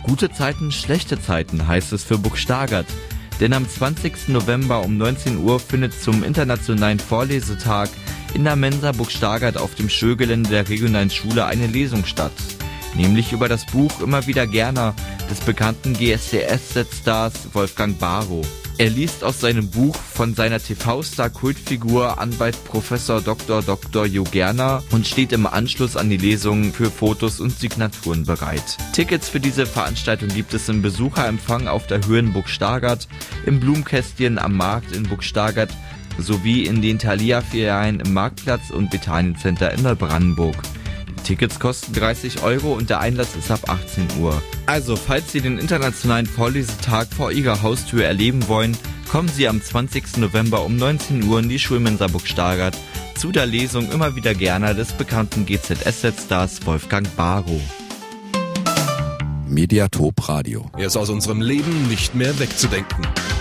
Gute Zeiten, schlechte Zeiten heißt es für Burg Stargard. Denn am 20. November um 19 Uhr findet zum internationalen Vorlesetag in der Mensa Burg Stargard auf dem Schulgelände der regionalen Schule eine Lesung statt. Nämlich über das Buch Immer wieder Gerner des bekannten GSDS-Stars Wolfgang Barrow. Er liest aus seinem Buch von seiner TV-Star-Kultfigur Anwalt Professor Dr. Jo Gerner und steht im Anschluss an die Lesung für Fotos und Signaturen bereit. Tickets für diese Veranstaltung gibt es im Besucherempfang auf der Höhe in Burg Stargard, im Blumenkästchen am Markt in Burg Stargard sowie in den Thalia-Filialen im Marktplatz und Bethanien-Center in Neubrandenburg. Tickets kosten 30 € und der Einlass ist ab 18 Uhr. Also, falls Sie den internationalen Vorlesetag vor Ihrer Haustür erleben wollen, kommen Sie am 20. November um 19 Uhr in die Schulmensa Burg Stargard zu der Lesung Immer wieder Gerner des bekannten GZSZ-Stars Wolfgang Barrow. Mediatop Radio. Er ist aus unserem Leben nicht mehr wegzudenken.